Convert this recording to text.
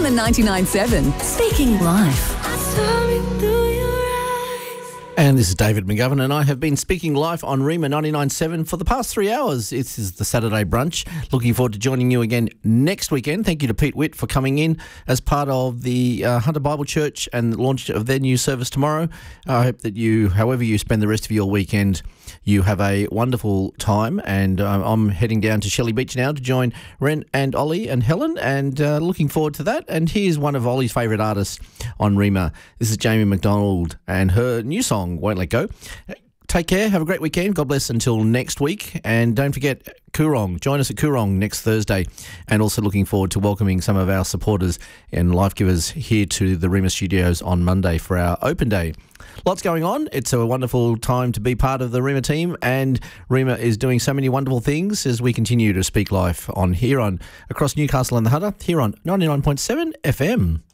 Rima 99.7, Speaking Life. And this is David McGovern, and I have been speaking live on Rima 99.7 for the past 3 hours. This is the Saturday brunch. Looking forward to joining you again next weekend. Thank you to Pete Witt for coming in as part of the Hunter Bible Church and the launch of their new service tomorrow. I hope that you, however you spend the rest of your weekend, you have a wonderful time. And I'm heading down to Shelley Beach now to join Ren and Ollie and Helen, and looking forward to that. And here's one of Ollie's favourite artists on Rima. This is Jamie McDonald and her new song, Won't Let Go. Take care. Have a great weekend. God bless until next week. And don't forget Coorong. Join us at Coorong next Thursday. And also looking forward to welcoming some of our supporters and life givers here to the Rima studios on Monday for our open day. Lots going on. It's a wonderful time to be part of the Rima team, and Rima is doing so many wonderful things as we continue to speak life on across Newcastle and the Hunter here on 99.7 FM.